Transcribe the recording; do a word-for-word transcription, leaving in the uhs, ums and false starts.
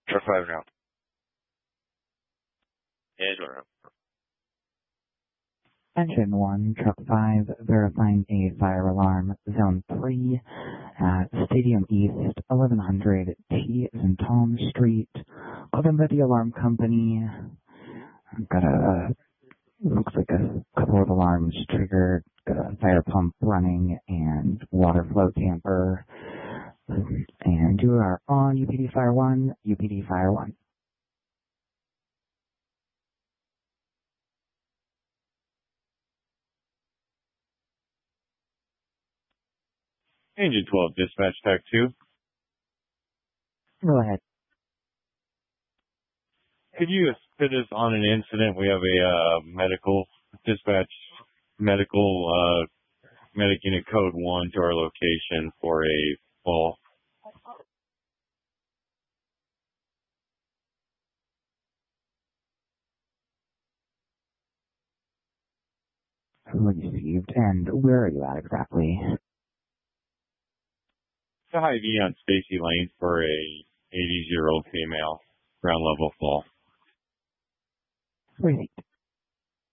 Truck five now. Yeah, Engine one, truck five, verifying a fire alarm, zone three, at Stadium East, eleven hundred T as in Tom Street. Called in by the alarm company. Got a, looks like a couple of alarms triggered, got a fire pump running and water flow tamper. And you are on U P D Fire one, U P D Fire one. Engine twelve, dispatch tech two. Go ahead. Could you put us on an incident? We have a uh, medical dispatch, medical uh, medic unit code one to our location for a fall. Received. And where are you at exactly? It's a Hy-Vee on Stacy Lane for a eighty-year-old female, ground level fall. Received.